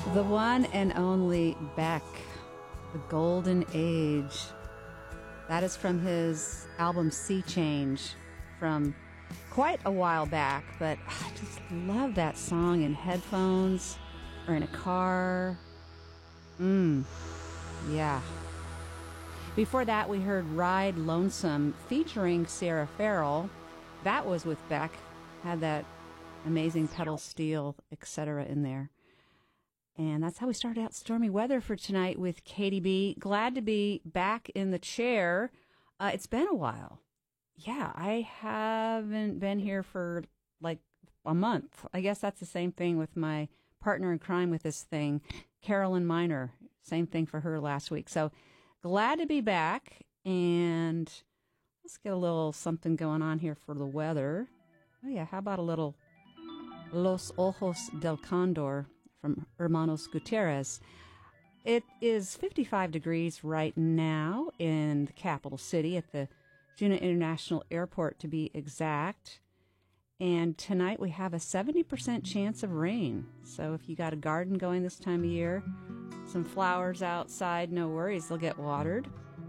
The one and only Beck, The Golden Age. That is from his album Sea Change from quite a while back, but I just love that song in headphones or in a car. Yeah. Before that, we heard Ride Lonesome featuring Sarah Farrell. That was with Beck. Had that amazing pedal steel, etc. in there. And that's how we started out Stormy Weather for tonight with Katie B. Glad to be back in the chair. It's been a while. Yeah, I haven't been here for like a month. I guess that's the same thing with my partner in crime with this thing, Carolyn Miner. Same thing for her last week. So glad to be back. And let's get a little something going on here for the weather. Oh, yeah, how about a little Los Ojos del Condor from Hermanos Gutierrez. It is 55 degrees right now in the capital city at the Juneau International Airport, to be exact. And tonight we have a 70% chance of rain. So if you got a garden going this time of year, some flowers outside, no worries, they'll get watered.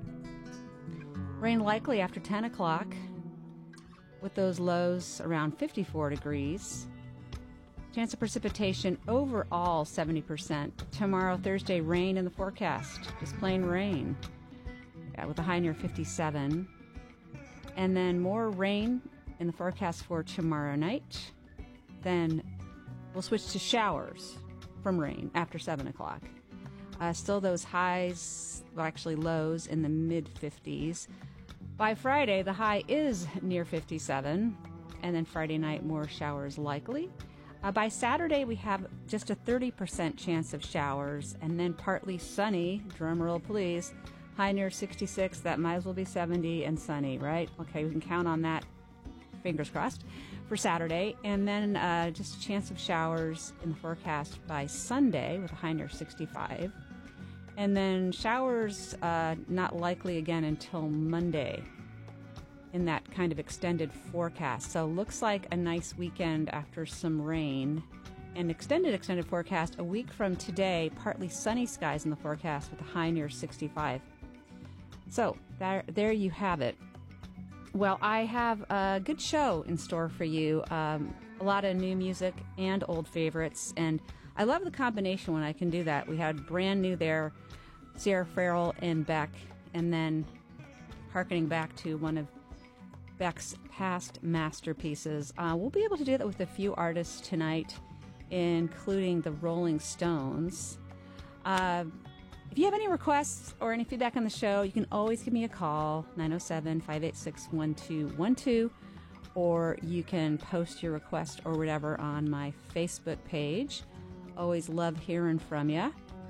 Rain likely after 10 o'clock with those lows around 54 degrees. Chance of precipitation overall 70%. Tomorrow, Thursday, rain in the forecast. Just plain rain. Yeah, with a high near 57. And then more rain in the forecast for tomorrow night. Then we'll switch to showers from rain after 7 o'clock. Still those highs, well, actually lows in the mid-50s. By Friday, the high is near 57. And then Friday night, more showers likely. By Saturday, we have just a 30% chance of showers, and then partly sunny, drum roll please, high near 66, that might as well be 70 and sunny, right? Okay, we can count on that, fingers crossed, for Saturday. And then just a chance of showers in the forecast by Sunday with a high near 65. And then showers not likely again until Monday in that kind of extended forecast. So looks like a nice weekend after some rain. An extended forecast a week from today, partly sunny skies in the forecast with a high near 65. So there you have it. Well, I have a good show in store for you. A lot of new music and old favorites. And I love the combination when I can do that. We had brand new there, Sarah Farrell and Beck, and then hearkening back to one of Beck's past masterpieces. We'll be able to do that with a few artists tonight, including the Rolling Stones. If you have any requests or any feedback on the show, you can always give me a call, 907-586-1212, or you can post your request or whatever on my Facebook page. Always love hearing from you.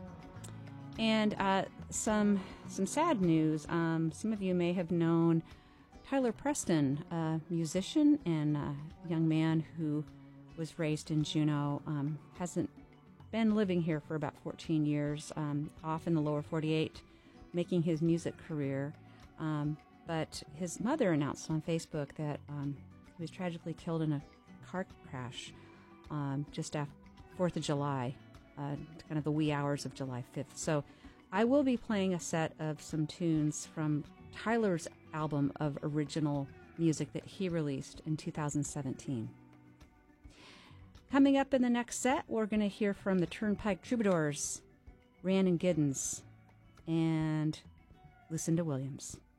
And some sad news. Some of you may have known Tyler Preston, a musician and a young man who was raised in Juneau, hasn't been living here for about 14 years, off in the lower 48, making his music career. But his mother announced on Facebook that he was tragically killed in a car crash just after 4th of July, kind of the wee hours of July 5th. So I will be playing a set of some tunes from Tyler's album of original music that he released in 2017. Coming up in the next set, we're going to hear from the Turnpike Troubadours, Rhiannon Giddens, and Lucinda Williams.